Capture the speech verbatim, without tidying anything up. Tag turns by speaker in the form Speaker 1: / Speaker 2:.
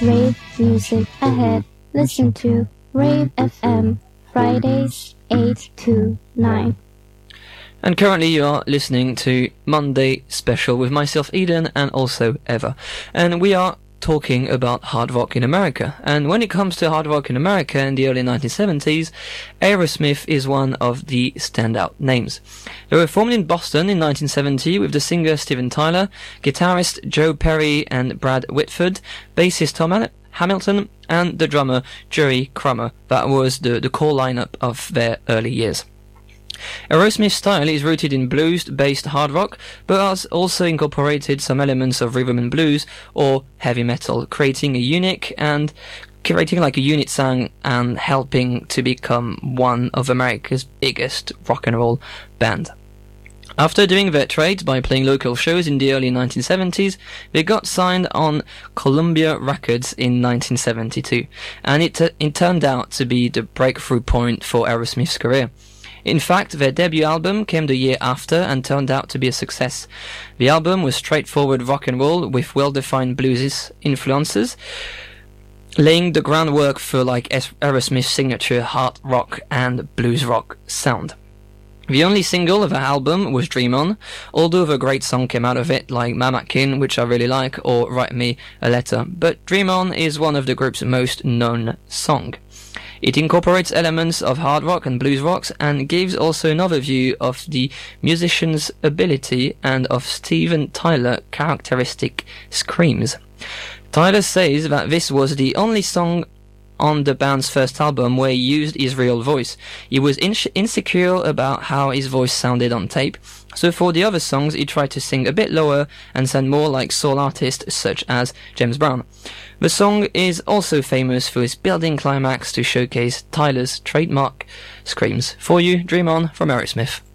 Speaker 1: rave music ahead. Listen to Rave F M, Fridays eight to nine.
Speaker 2: And currently you are listening to Monday Special with myself, Eden, and also Eva. And we are talking about hard rock in America. And when it comes to hard rock in America in the early nineteen seventies, Aerosmith is one of the standout names. They were formed in Boston in nineteen seventy with the singer Steven Tyler, guitarist Joe Perry and Brad Whitford, bassist Tom Hamilton, and the drummer Jerry Crummer. That was the, the core lineup of their early years. Aerosmith's style is rooted in blues-based hard rock, but has also incorporated some elements of rhythm and blues or heavy metal, creating a unique and creating like a unit sound and helping to become one of America's biggest rock and roll band. After doing their trade by playing local shows in the early nineteen seventies, they got signed on Columbia Records in nineteen seventy-two, and it, uh, it turned out to be the breakthrough point for Aerosmith's career. In fact, their debut album came the year after and turned out to be a success. The album was straightforward rock and roll with well-defined blues influences, laying the groundwork for like Aerosmith's signature hard rock and blues rock sound. The only single of the album was Dream On, although the great song came out of it, like Mama Kin, which I really like, or Write Me a Letter. But Dream On is one of the group's most known songs. It incorporates elements of hard rock and blues rocks and gives also an overview of the musician's ability and of Steven Tyler's characteristic screams. Tyler says that this was the only song on the band's first album where he used his real voice. He was in- insecure about how his voice sounded on tape, so for the other songs he tried to sing a bit lower and sound more like soul artists such as James Brown. The song is also famous for its building climax to showcase Tyler's trademark screams. For you, Dream On from Aerosmith.